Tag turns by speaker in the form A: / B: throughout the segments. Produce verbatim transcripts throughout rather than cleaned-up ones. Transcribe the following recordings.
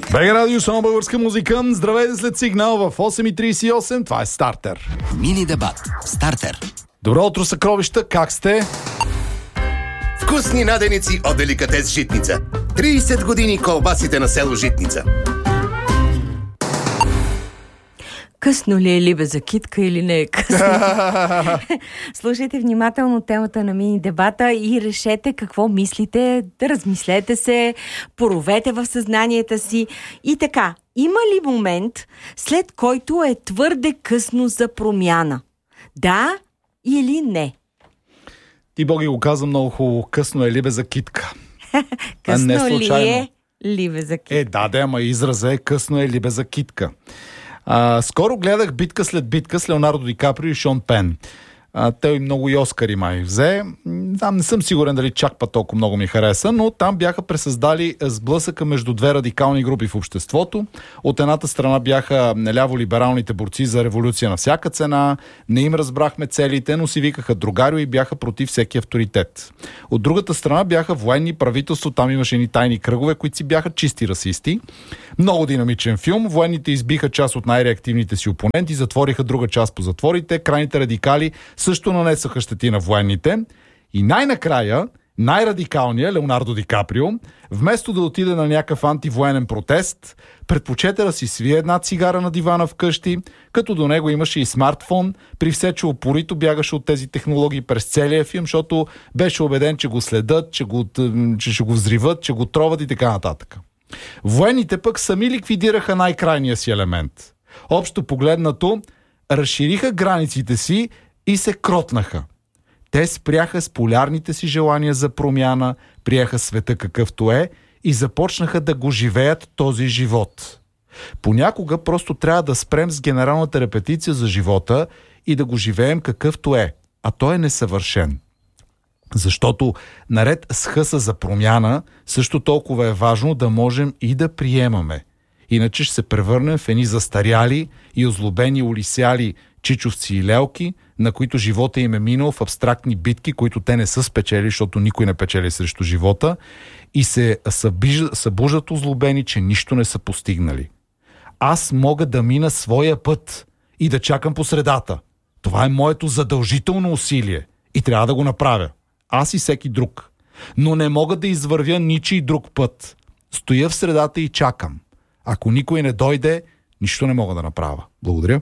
A: БГ Радио, само българска музика. Здравейте след сигнал в осем и трийсет и осем. Това е Стартер.
B: Мини дебат. Стартер.
A: Добро утро, съкровища. Как сте?
C: Вкусни наденици от Деликатес Житница. трийсет години колбасите на село Житница.
D: Късно ли е либе за китка или не е късно? Слушайте внимателно темата на мини дебата и решете какво мислите, да размислете се, поровете в съзнанието си. И така, има ли момент, след който е твърде късно за промяна? Да или не?
A: Ти, Боги, го каза много хубаво. Късно е либе за китка.
D: Късно не ли е либе за китка?
A: Е, да, да, ама израза е късно е либе за китка. А, скоро гледах битка след битка с Леонардо Ди Каприо и Шон Пен. А, той много и Оскари май взе. Там не съм сигурен дали чак па толкова много ми хареса, но там бяха пресъздали сблъсъка между две радикални групи в обществото. От едната страна бяха ляво-либералните борци за революция на всяка цена, не им разбрахме целите, но си викаха другарио и бяха против всеки авторитет. От другата страна бяха военни, правителство, там имаше ни тайни кръгове, които си бяха чисти расисти. Много динамичен филм. Военните избиха част от най-реактивните си опоненти, затвориха друга част по затворите, крайните радикали също нанесаха щети на военните. И най-накрая, най-радикалният Леонардо Ди Каприо, вместо да отиде на някакъв антивоенен протест, предпочете да си свие една цигара на дивана вкъщи, като до него имаше и смартфон, при все, че упорито бягаше от тези технологии през целия филм, защото беше убеден, че го следят, че, го, че ще го взриват, че го троват и така нататък. Военните пък сами ликвидираха най-крайния си елемент. Общо погледнато, разшириха границите си и се кротнаха. Те спряха с полярните си желания за промяна, приеха света какъвто е и започнаха да го живеят този живот. Понякога просто трябва да спрем с генералната репетиция за живота и да го живеем какъвто е, а той е несъвършен. Защото наред с хъса за промяна, също толкова е важно да можем и да приемаме. Иначе ще се превърнем в едни застаряли и озлобени улисяли чичовци и лелки, на които живота им е минал в абстрактни битки, които те не са спечели, защото никой не печели срещу живота, и се събуждат озлобени, че нищо не са постигнали. Аз мога да мина своя път и да чакам по средата. Това е моето задължително усилие и трябва да го направя. Аз и всеки друг. Но не мога да извървя ничий друг път. Стоя в средата и чакам. Ако никой не дойде, нищо не мога да направя. Благодаря.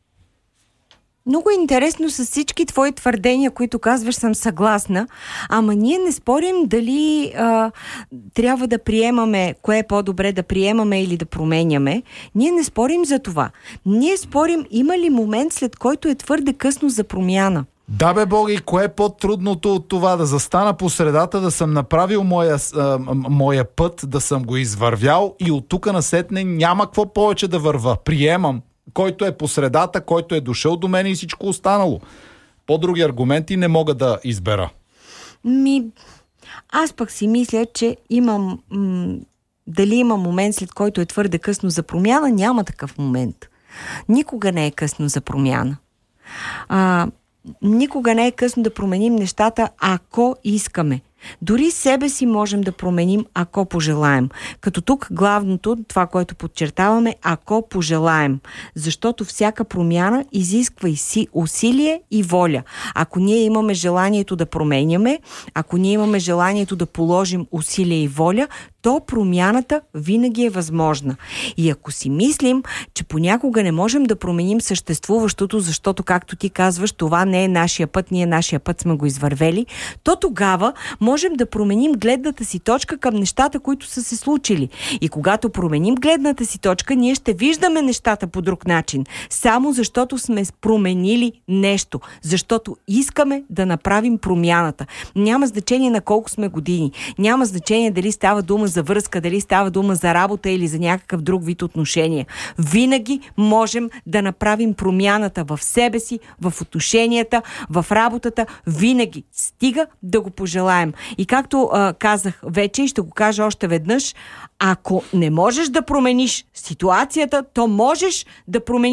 D: Много интересно с всички твои твърдения, които казваш, съм съгласна, ама ние не спорим дали а, трябва да приемаме, кое е по-добре да приемаме или да променяме. Ние не спорим за това. Ние спорим, има ли момент, след който е твърде късно за промяна.
A: Да бе, Боги, кое е по-трудното от това? Да застана по средата, да съм направил моя, а, моя път, да съм го извървял и от тук насетне няма какво повече да върва. Приемам. Който е по средата, който е дошъл до мен и всичко останало. По-други аргументи не мога да избера.
D: Ми, аз пък си мисля, че имам... М- дали има момент, след който е твърде късно за промяна, няма такъв момент. Никога не е късно за промяна. А, никога не е късно да променим нещата, ако искаме. Дори себе си можем да променим, ако пожелаем. Като тук главното, това, което подчертаваме, ако пожелаем. Защото всяка промяна изисква и си усилие и воля. Ако ние имаме желанието да променяме, ако ние имаме желанието да положим усилие и воля, то промяната винаги е възможна. И ако си мислим, че понякога не можем да променим съществуващото, защото, както ти казваш, това не е нашия път, ние нашия път сме го извървели, то тогава можем да променим гледната си точка към нещата, които са се случили. И когато променим гледната си точка, ние ще виждаме нещата по друг начин. Само защото сме променили нещо. Защото искаме да направим промяната. Няма значение на колко сме години. Няма значение дали става дума за връзка, дали става дума за работа или за някакъв друг вид отношения. Винаги можем да направим промяната в себе си, в отношенията, в работата. Винаги. Стига да го пожелаем. И както а, казах вече и ще го кажа още веднъж, ако не можеш да промениш ситуацията, то можеш да промениш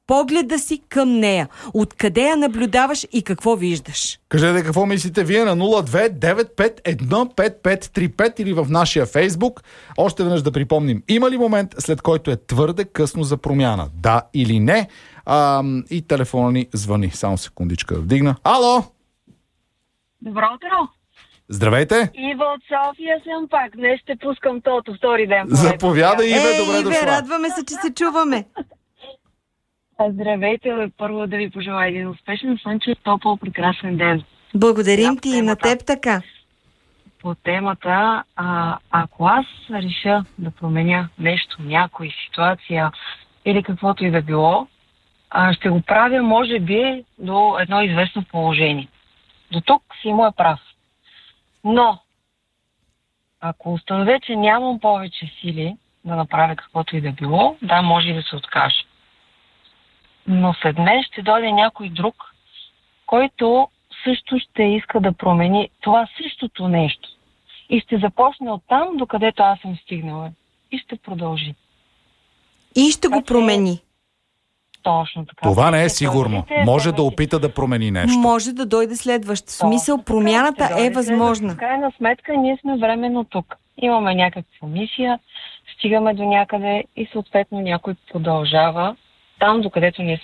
D: погледа си към нея. Откъде я наблюдаваш и какво виждаш?
A: Кажете какво мислите вие на нула две девет пет едно пет пет три пет или в нашия Фейсбук. Още веднъж да припомним, има ли момент, след който е твърде късно за промяна? Да или не? А, и телефона ни звъни. Само секундичка да вдигна. Ало!
E: Добро утро!
A: Здравейте!
E: Ива от София съм пак. Днес ще пускам тото втори ден.
A: Заповядай, Иве,
D: Е,
A: добре
D: Иве,
A: дошла.
D: радваме се, че се чуваме.
E: Здравейте, първо да ви пожелая един успешен, слънчев, топъл, прекрасен ден.
D: Благодарим
E: Да,
D: ти и на
E: темата.
D: теб така.
E: По темата, а, ако аз реша да променя нещо, някой ситуация или каквото и да било, а, ще го правя, може би, до едно известно положение. До тук си му е прав. Но, ако установя, че нямам повече сили да направя каквото и да било, да, може и да се откажа. Но след мен ще дойде някой друг, който също ще иска да промени това същото нещо. И ще започне оттам, докъдето аз съм стигнала. И ще продължи.
D: И ще го
E: Така че-
D: промени.
E: Точно така.
A: Това не е
E: Ще
A: сигурно.
E: продължите,
A: Може да
E: промените.
A: опита да промени нещо.
D: Може да дойде следващ. В смисъл,
E: Точно така,
D: промяната
E: ще
D: е
E: дойде
D: възможна.
E: следващ. В крайна сметка, ние сме временно тук. Имаме някаква мисия, стигаме до някъде и съответно някой продължава там, докъдето ние